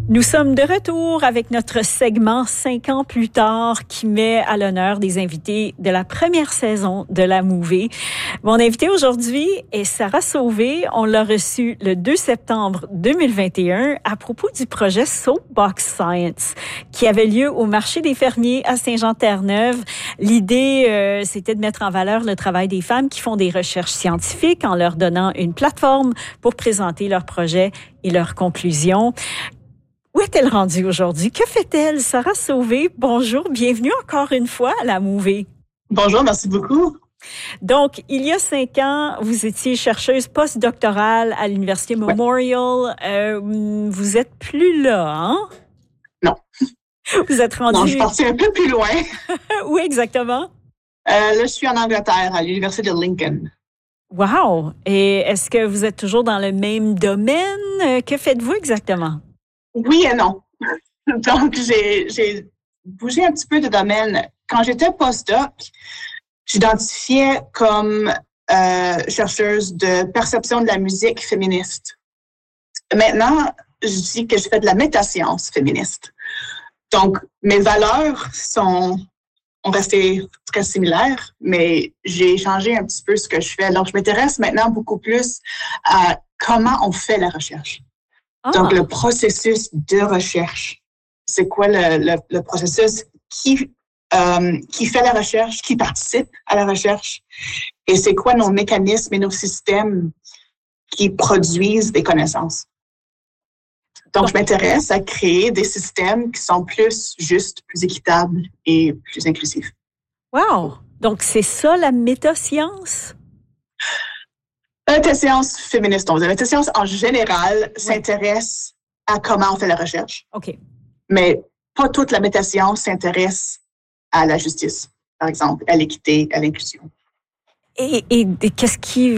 Nous sommes de retour avec notre segment 5 ans plus tard qui met à l'honneur des invités de la première saison de la Mouvée. Mon invité aujourd'hui est Sarah Sauvé. On l'a reçue le 2 septembre 2021 à propos du projet Soapbox Science qui avait lieu au marché des fermiers à Saint-Jean-Terre-Neuve. L'idée, c'était de mettre en valeur le travail des femmes qui font des recherches scientifiques en leur donnant une plateforme pour présenter leurs projets et leurs conclusions. Où est-elle rendue aujourd'hui? Que fait-elle? Sarah Sauvé, bonjour, bienvenue encore une fois à la Mouvée. Bonjour, merci beaucoup. Donc, il y a 5 ans, vous étiez chercheuse postdoctorale à l'Université Memorial. Vous êtes plus là, hein? Non. Vous êtes rendue... Non, je suis partie un peu plus loin. Où exactement? Là, je suis en Angleterre, à l'Université de Lincoln. Wow! Et est-ce que vous êtes toujours dans le même domaine? Que faites-vous exactement? Oui et non. Donc, j'ai bougé un petit peu de domaine. Quand j'étais postdoc, j'identifiais comme chercheuse de perception de la musique féministe. Maintenant, je dis que je fais de la métascience féministe. Donc, mes valeurs ont resté très similaires, mais j'ai changé un petit peu ce que je fais. Donc, je m'intéresse maintenant beaucoup plus à comment on fait la recherche. Donc, le processus de recherche. C'est quoi le processus qui fait la recherche, qui participe à la recherche? Et c'est quoi nos mécanismes et nos systèmes qui produisent des connaissances? Donc, je m'intéresse à créer des systèmes qui sont plus justes, plus équitables et plus inclusifs. Wow! Donc, c'est ça la métascience? La métascience féministe, la métascience en général s'intéresse à comment on fait la recherche. OK. Mais pas toute la métascience s'intéresse à la justice, par exemple, à l'équité, à l'inclusion. Et qu'est-ce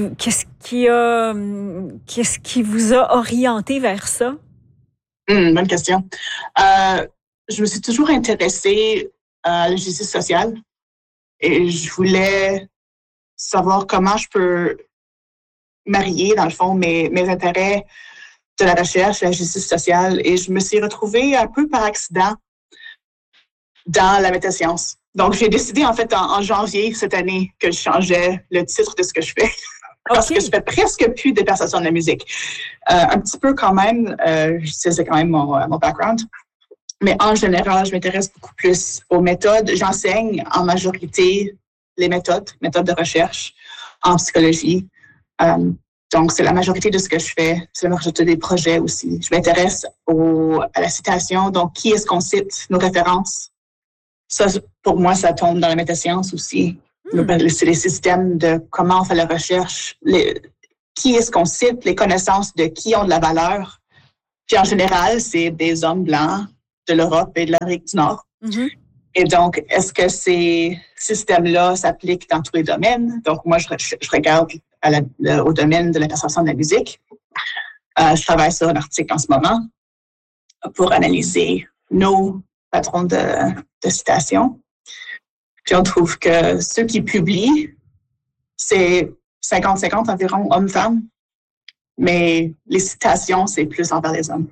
qui vous a orienté vers ça? Bonne question. Je me suis toujours intéressée à la justice sociale et je voulais savoir comment je peux marier, dans le fond, mes intérêts de la recherche et la justice sociale. Et je me suis retrouvée un peu par accident dans la métascience. Donc, j'ai décidé, en fait, en janvier cette année, que je changeais le titre de ce que je fais. Parce que je fais presque plus de perception de la musique. Un petit peu quand même, c'est quand même mon background. Mais en général, je m'intéresse beaucoup plus aux méthodes. J'enseigne en majorité les méthodes de recherche en psychologie. Donc, c'est la majorité de ce que je fais. C'est la majorité des projets aussi. Je m'intéresse à la citation. Donc, qui est-ce qu'on cite, nos références? Ça, pour moi, ça tombe dans la métascience aussi. C'est les systèmes de comment on fait la recherche. Qui est-ce qu'on cite? Les connaissances de qui ont de la valeur. Puis, en général, c'est des hommes blancs de l'Europe et de l'Amérique du Nord. Mm-hmm. Et donc, est-ce que ces systèmes-là s'appliquent dans tous les domaines? Donc, moi, je regarde au domaine de la perception de la musique. Je travaille sur un article en ce moment pour analyser nos patrons de citation. Puis, on trouve que ceux qui publient, c'est 50-50 environ, hommes-femmes. Mais les citations, c'est plus envers les hommes.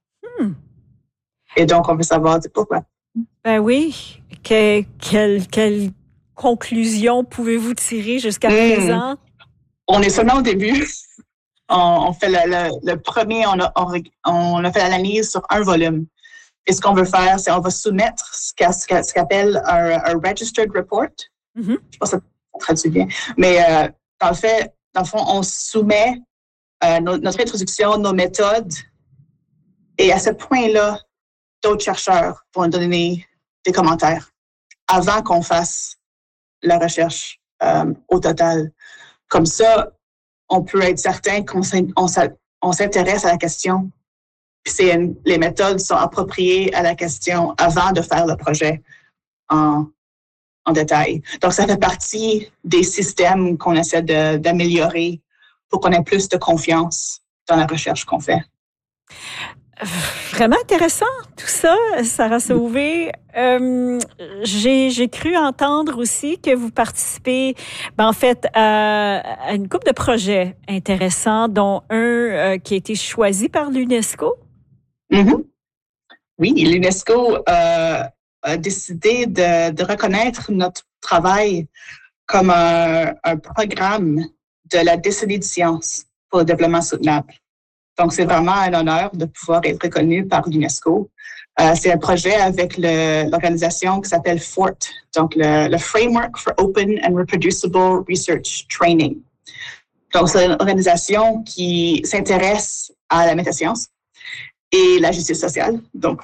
Et donc, on veut savoir pourquoi. Ben oui. Quelle conclusion pouvez-vous tirer jusqu'à présent? On est seulement au début. On fait le premier, on a fait l'analyse sur un volume. Et ce qu'on veut faire, c'est on va soumettre ce qu'appelle un registered report. Mm-hmm. Je pense que ça traduit bien. Mais dans le fond, on soumet notre introduction, nos méthodes. Et à ce point-là, d'autres chercheurs vont donner des commentaires avant qu'on fasse la recherche au total. Comme ça, on peut être certain qu'on s'intéresse à la question. Puis les méthodes sont appropriées à la question avant de faire le projet en détail. Donc, ça fait partie des systèmes qu'on essaie d'améliorer pour qu'on ait plus de confiance dans la recherche qu'on fait. Vraiment intéressant, tout ça, Sarah Sauvé. J'ai cru entendre aussi que vous participez, en fait, à une couple de projets intéressants, dont un qui a été choisi par l'UNESCO. Mm-hmm. Oui, l'UNESCO a décidé de reconnaître notre travail comme un programme de la décennie de science pour le développement soutenable. Donc, c'est vraiment un honneur de pouvoir être reconnu par l'UNESCO. C'est un projet avec l'organisation qui s'appelle FORT, donc le Framework for Open and Reproducible Research Training. Donc, c'est une organisation qui s'intéresse à la métascience et la justice sociale. Donc,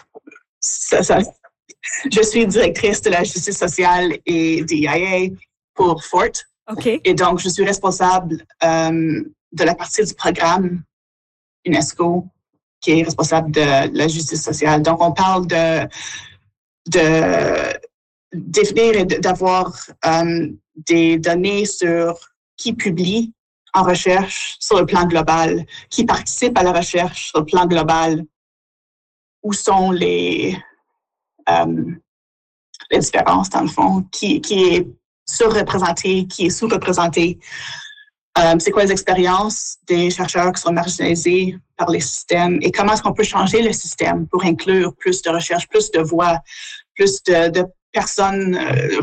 je suis directrice de la justice sociale et d'EIA pour FORT. OK. Et donc, je suis responsable de la partie du programme UNESCO qui est responsable de la justice sociale. Donc, on parle de définir et d'avoir des données sur qui publie en recherche sur le plan global, qui participe à la recherche sur le plan global, où sont les différences, dans le fond, qui est surreprésenté, qui est sous-représenté. C'est quoi les expériences des chercheurs qui sont marginalisés par les systèmes et comment est-ce qu'on peut changer le système pour inclure plus de recherche, plus de voix, plus de personnes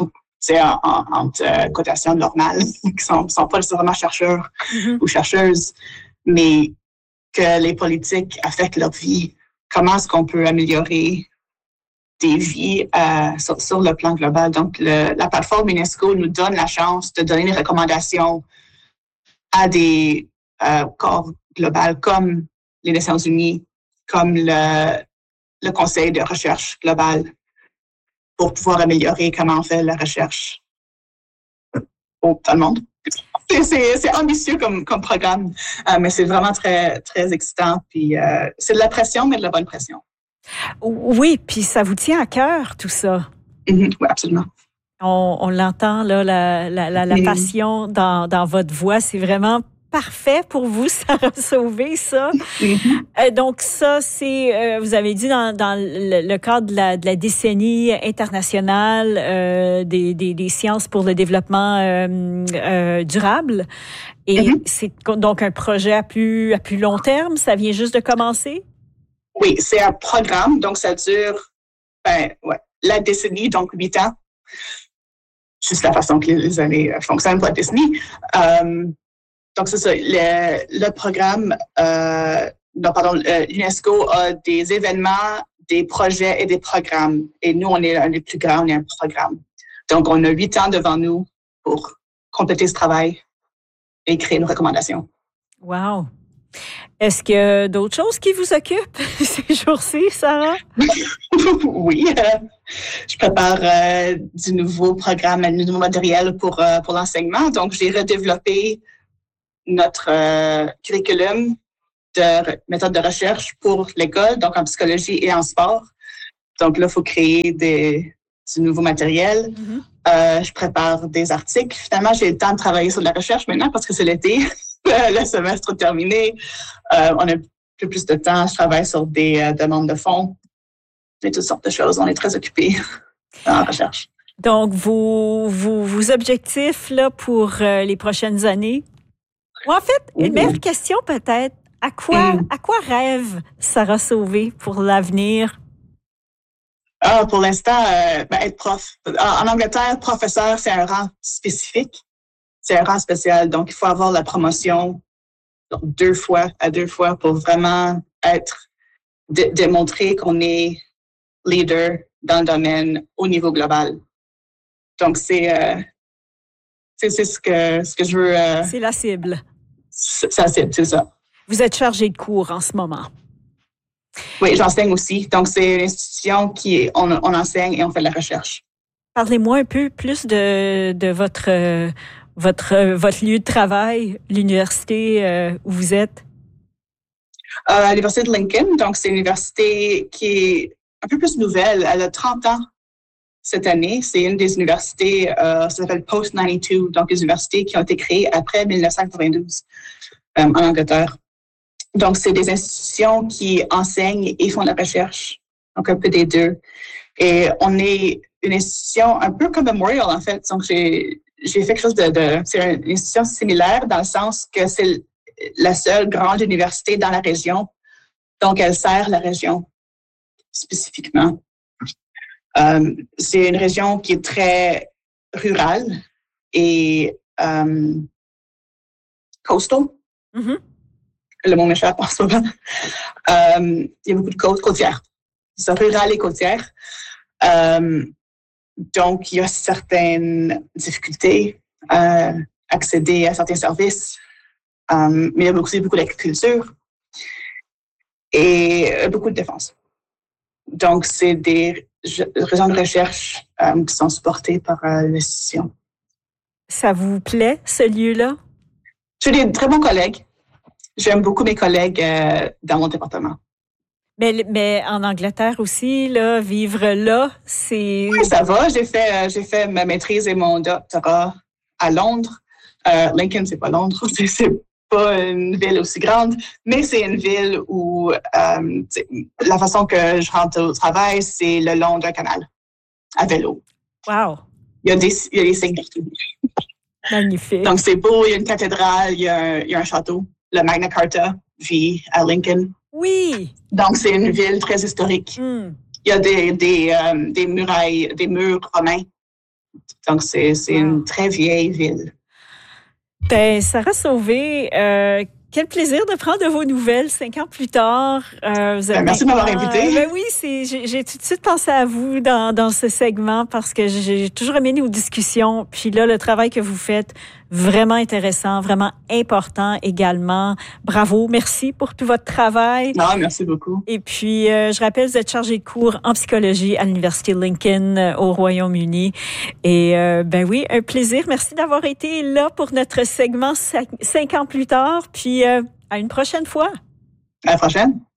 entre cotations normales qui ne sont pas nécessairement chercheurs ou chercheuses, mais que les politiques affectent leur vie. Comment est-ce qu'on peut améliorer des vies sur le plan global? Donc, la plateforme UNESCO nous donne la chance de donner des recommandations à des corps globaux comme les Nations Unies, comme le Conseil de recherche global, pour pouvoir améliorer comment on fait la recherche pour tout le monde. C'est ambitieux comme programme, mais c'est vraiment très, très excitant. Puis c'est de la pression, mais de la bonne pression. Oui, puis ça vous tient à cœur, tout ça. Oui, absolument. On l'entend, là, la passion dans votre voix. C'est vraiment parfait pour vous, Sarah Sauvé, ça. Donc ça, c'est, vous avez dit, dans le cadre de la décennie internationale des sciences pour le développement durable. Et c'est donc un projet à plus long terme? Ça vient juste de commencer? Oui, c'est un programme, donc ça dure la décennie, donc 8 ans. Juste la façon que les années fonctionnent pour la décennie. Donc, c'est ça. Le programme, l'UNESCO a des événements, des projets et des programmes. Et nous, on est un des plus grands, on est un programme. Donc, on a 8 ans devant nous pour compléter ce travail et créer nos recommandations. Wow! Est-ce qu'il y a d'autres choses qui vous occupent ces jours-ci, Sarah? Oui, je prépare du nouveau programme, du nouveau matériel pour l'enseignement. Donc, j'ai redéveloppé notre curriculum de méthode de recherche pour l'école, donc en psychologie et en sport. Donc là, il faut créer du nouveau matériel. Je prépare des articles. Finalement, j'ai le temps de travailler sur la recherche maintenant parce que c'est l'été. Le semestre terminé. On a plus de temps. Je travaille sur des demandes de fonds et toutes sortes de choses. On est très occupés dans la recherche. Donc, vos objectifs là, pour les prochaines années? Ou en fait, une meilleure question peut-être. À quoi rêve Sarah Sauvé pour l'avenir? Pour l'instant, être prof. En Angleterre, professeur, c'est un rang spécifique. C'est un rang spécial. Donc, il faut avoir la promotion 2 fois pour vraiment démontrer qu'on est leader dans le domaine au niveau global. Donc, c'est ce que je veux. C'est la cible. C'est la cible, c'est ça. Vous êtes chargé de cours en ce moment. Oui, j'enseigne aussi. Donc, c'est une institution on enseigne et on fait de la recherche. Parlez-moi un peu plus de votre lieu de travail, l'université où vous êtes. L'Université de Lincoln, donc c'est une université qui est un peu plus nouvelle. Elle a 30 ans cette année. C'est une des universités, ça s'appelle Post-92, donc les universités qui ont été créées après 1992 en Angleterre. Donc, c'est des institutions qui enseignent et font de la recherche, donc un peu des deux. Et on est une institution un peu comme Memorial, en fait. Donc, j'ai fait quelque chose c'est une institution similaire dans le sens que c'est la seule grande université dans la région. Donc, elle sert la région. spécifiquement. C'est une région qui est très rurale et coastal. Mm-hmm. Le mot m'échappe en ce moment. Il y a beaucoup de côtières. C'est rural et côtière. Donc, il y a certaines difficultés à accéder à certains services, mais il y a aussi beaucoup d'agriculture et beaucoup de défense. Donc, c'est des raisons de recherche qui sont supportées par l'institution. Ça vous plaît, ce lieu-là? J'ai des très bons collègues. J'aime beaucoup mes collègues dans mon département. Mais en Angleterre aussi, là, vivre là, c'est... Oui, ça va. J'ai fait ma maîtrise et mon doctorat à Londres. Lincoln, c'est pas Londres. C'est pas une ville aussi grande, mais c'est une ville où la façon que je rentre au travail, c'est le long d'un canal, à vélo. Wow! Il y a des signes partout. Magnifique. Donc, c'est beau. Il y a une cathédrale, il y a un château. Le Magna Carta vit à Lincoln. Oui! Donc, c'est une ville très historique. Mm. Il y a des murailles, des murs romains. Donc, c'est une très vieille ville. Ben, Sarah Sauvé, quel plaisir de prendre de vos nouvelles 5 ans plus tard. Merci de m'avoir invitée. Ben oui, j'ai tout de suite pensé à vous dans ce segment parce que j'ai toujours aimé nos discussions. Puis là, le travail que vous faites, vraiment intéressant, vraiment important également. Bravo, merci pour tout votre travail. Non, merci beaucoup. Et puis, je rappelle, vous êtes chargé de cours en psychologie à l'Université Lincoln au Royaume-Uni. Et ben oui, un plaisir. Merci d'avoir été là pour notre segment 5 ans plus tard. Puis, à une prochaine fois. À la prochaine.